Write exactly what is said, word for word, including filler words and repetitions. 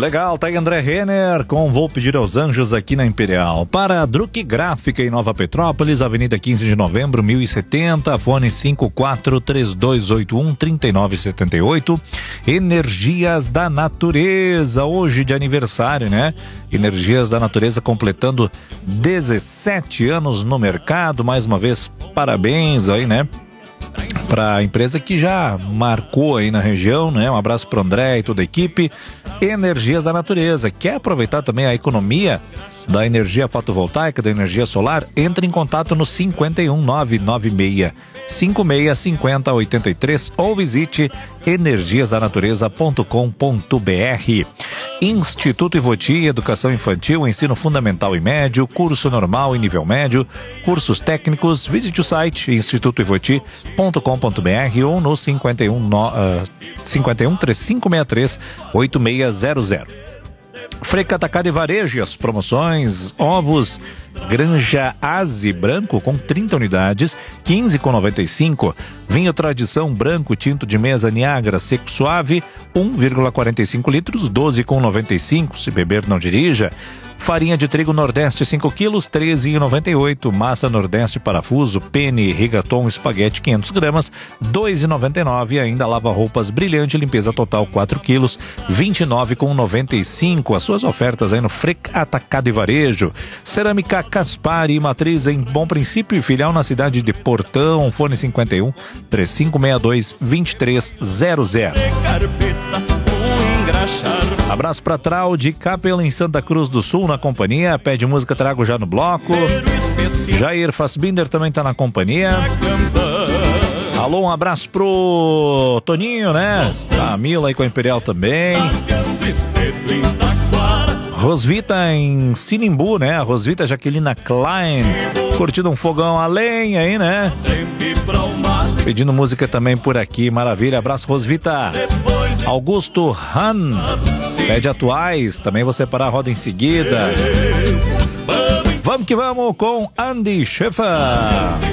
Legal, tá aí André Renner com Vou Pedir aos Anjos aqui na Imperial. Para a Druck Gráfica em Nova Petrópolis, Avenida quinze de novembro, mil e setenta, fone cinco quatro três dois oito um três nove sete oito. Energias da Natureza, hoje de aniversário, né? Energias da Natureza completando dezessete anos no mercado. Mais uma vez, parabéns aí, né? Para a empresa que já marcou aí na região, né? Um abraço para o André e toda a equipe. Energias da Natureza. Quer aproveitar também a economia da energia fotovoltaica, da energia solar? Entre em contato no cinco um nove nove seis cinco seis cinco zero oito três ou visite energias da natureza ponto com ponto br. Instituto Ivoti, Educação Infantil, Ensino Fundamental e Médio, curso normal e nível médio, cursos técnicos. Visite o site instituto ivoti ponto com ponto br ou no cinco um três cinco seis três oito seis zero zero. Freca Atacado e Varejo, as promoções: ovos Granja Aze branco com trinta unidades, quinze com noventa e cinco. Vinho Tradição branco tinto de mesa Niagara seco suave, um vírgula quarenta e cinco litros, doze com noventa e cinco. Se beber, não dirija. Farinha de trigo Nordeste cinco quilos, treze e noventa e oito. Massa Nordeste parafuso, pene, rigaton, espaguete quinhentos gramas, dois e noventa e nove. E ainda lava roupas Brilhante limpeza total quatro quilos, vinte e nove com noventa e cinco. As suas ofertas aí no Freca Atacado e Varejo. Cerâmica Caspari, matriz em Bom Princípio e filial na cidade de Portão. Fone cinquenta e um três cinco seis dois dois três zero zero. Abraço pra Trau de Capel em Santa Cruz do Sul na companhia. Pede música, trago já no bloco. Jair Fassbinder também tá na companhia. Alô, um abraço pro Toninho, né? A Mila aí com a Imperial também. Rosvita em Sinimbu, né? A Rosvita Jaquelina Klein curtindo um fogão a lenha aí, né? Pedindo música também por aqui, maravilha. Abraço, Rosvita. Augusto Han pede atuais, também vou separar a roda em seguida. Vamos que vamos com Andy Scheffer.